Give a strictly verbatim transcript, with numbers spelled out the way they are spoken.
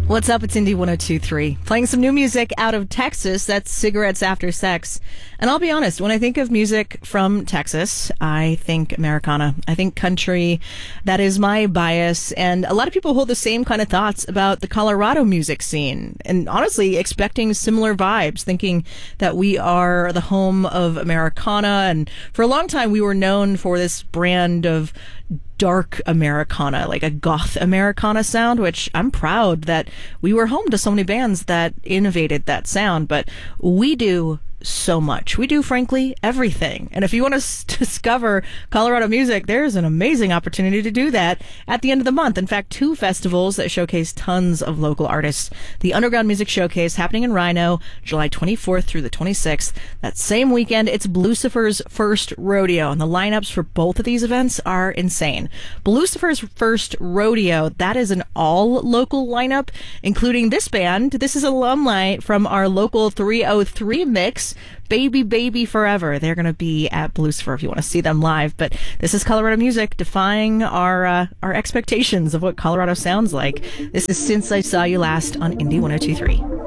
What's up? It's Indie one oh two point three. Playing some new music out of Texas. That's Cigarettes After Sex. And I'll be honest, when I think of music from Texas, I think Americana. I think country. That is my bias. And a lot of people hold the same kind of thoughts about the Colorado music scene. And honestly, expecting similar vibes, thinking that we are the home of Americana. And for a long time, we were known for this brand of dark Americana, like a goth Americana sound, which I'm proud that we were home to so many bands that innovated that sound, but we do so much. We do, frankly, everything. And if you want to s- discover Colorado music, there's an amazing opportunity to do that at the end of the month. In fact, two festivals that showcase tons of local artists. The Underground Music Showcase happening in Rhino, July twenty-fourth through the twenty-sixth. That same weekend, it's Blucifer's first rodeo, and the lineups for both of these events are insane. Blucifer's first rodeo, that is an all-local lineup, including this band. This is alumni from our local three oh three mix, Baby Baby Forever. They're going to be at Blucifer if you want to see them live. But this is Colorado music, defying our uh, our expectations of what Colorado sounds like. This is Since I Saw You Last on Indie one oh two point three.